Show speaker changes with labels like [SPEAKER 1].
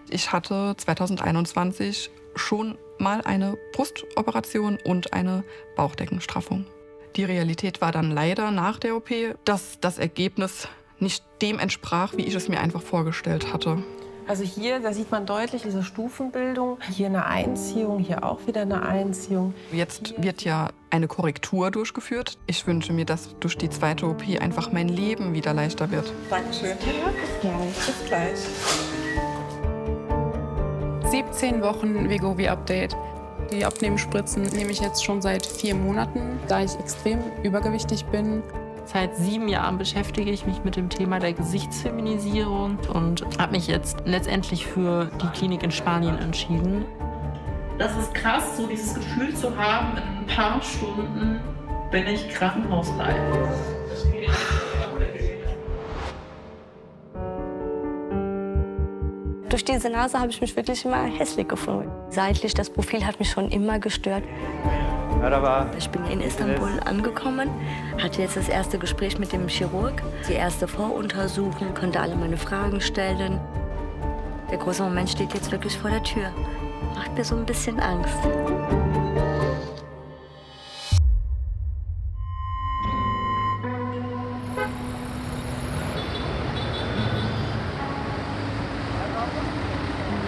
[SPEAKER 1] Ich hatte 2021 schon mal eine Brustoperation und eine Bauchdeckenstraffung. Die Realität war dann leider nach der OP, dass das Ergebnis nicht dem entsprach, wie ich es mir einfach vorgestellt hatte.
[SPEAKER 2] Also hier, da sieht man deutlich diese Stufenbildung. Hier eine Einziehung, hier auch wieder eine Einziehung.
[SPEAKER 1] Jetzt wird ja eine Korrektur durchgeführt. Ich wünsche mir, dass durch die zweite OP einfach mein Leben wieder leichter wird.
[SPEAKER 2] Dankeschön. Ja, bis gleich. Bis gleich.
[SPEAKER 3] 17 Wochen Wegovy-Update. Die Abnehmspritzen nehme ich jetzt schon seit 4 Monaten, da ich extrem übergewichtig bin.
[SPEAKER 4] Seit 7 Jahren beschäftige ich mich mit dem Thema der Gesichtsfeminisierung und habe mich jetzt letztendlich für die Klinik in Spanien entschieden.
[SPEAKER 5] Das ist krass, so dieses Gefühl zu haben, in ein paar Stunden bin ich krankenhausreif.
[SPEAKER 6] Durch diese Nase habe ich mich wirklich immer hässlich gefunden. Seitlich, das Profil hat mich schon immer gestört. Ich bin in Istanbul angekommen, hatte jetzt das erste Gespräch mit dem Chirurg, die erste Voruntersuchung, konnte alle meine Fragen stellen. Der große Moment steht jetzt wirklich vor der Tür. Macht mir so ein bisschen Angst.